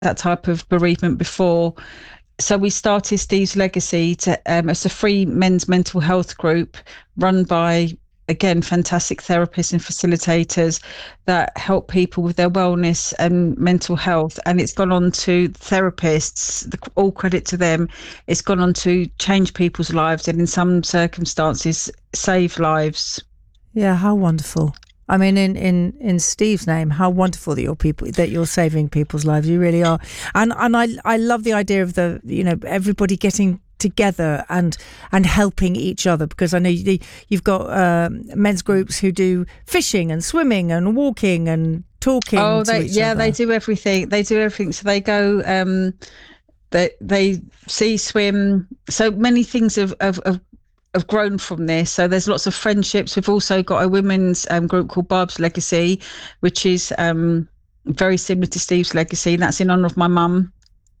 that type of bereavement before. So we started Steve's Legacy as a free men's mental health group run by, again, fantastic therapists and facilitators that help people with their wellness and mental health. And it's gone on to therapists, all credit to them. It's gone on to change people's lives and in some circumstances save lives. Yeah, how wonderful. I mean, in Steve's name, how wonderful that you're saving people's lives. You really are. And I love the idea of everybody getting together and helping each other, because I know you've got men's groups who do fishing and swimming and walking and talking. Oh, they do everything. They do everything. So they go, they sea swim. So many things have grown from this. So there's lots of friendships. We've also got a women's group called Barb's Legacy, which is very similar to Steve's Legacy. That's in honour of my mum.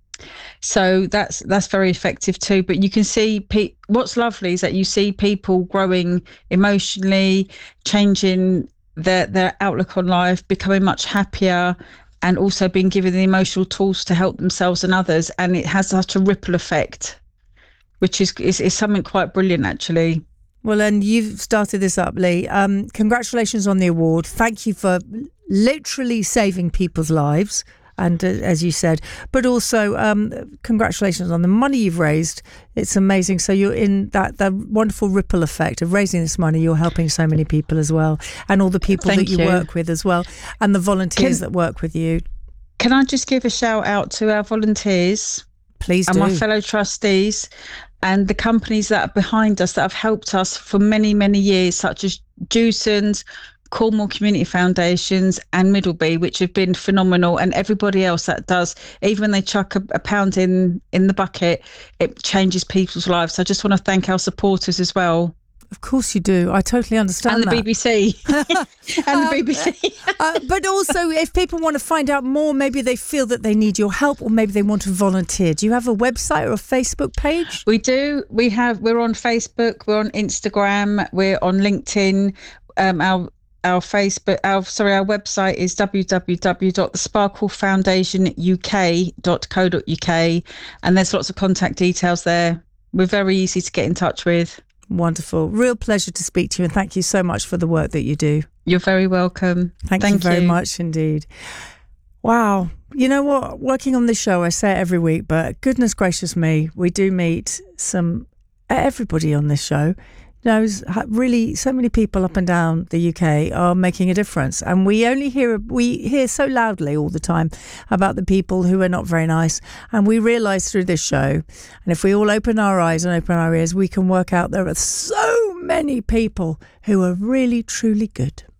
So that's very effective too. But you can see what's lovely is that you see people growing emotionally, changing their outlook on life, becoming much happier, and also being given the emotional tools to help themselves and others. And it has such a ripple effect, which is something quite brilliant, actually. Well, and you've started this up, Lee. Congratulations on the award. Thank you for literally saving people's lives. And as you said, but also congratulations on the money you've raised. It's amazing. So you're in that wonderful ripple effect of raising this money. You're helping so many people as well, and all the people that you work with as well, and the volunteers that work with you. Can I just give a shout out to our volunteers? Please do. And my fellow trustees and the companies that are behind us that have helped us for many, many years, such as Jewson's, Cornwall Community Foundations and Middleby, which have been phenomenal, and everybody else that does. Even when they chuck a pound in the bucket, it changes people's lives. So I just want to thank our supporters as well. Of course you do. I totally understand and the BBC. And the BBC. But also, if people want to find out more, maybe they feel that they need your help, or maybe they want to volunteer. Do you have a website or a Facebook page? We do. We're on Facebook. We're on Instagram. We're on LinkedIn. Our website is www.thesparklefoundationuk.co.uk, and there's lots of contact details there. We're very easy to get in touch with. Wonderful. Real pleasure to speak to you, and thank you so much for the work that you do. You're very welcome. Thank you very much indeed. Wow. You know what? Working on this show, I say it every week, but goodness gracious me, we do meet everybody on this show. Knows really so many people up and down the UK are making a difference, and we hear so loudly all the time about the people who are not very nice, and we realise through this show, and if we all open our eyes and open our ears, we can work out there are so many people who are really truly good.